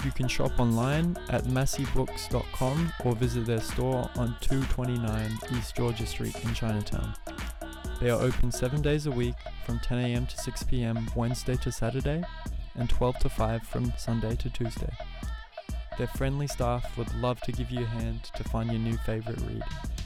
You can shop online at massybooks.com or visit their store on 229 East Georgia Street in Chinatown. They are open 7 days a week from 10 a.m. to 6 p.m. Wednesday to Saturday and 12 to 5 from Sunday to Tuesday. Their friendly staff would love to give you a hand to find your new favorite read.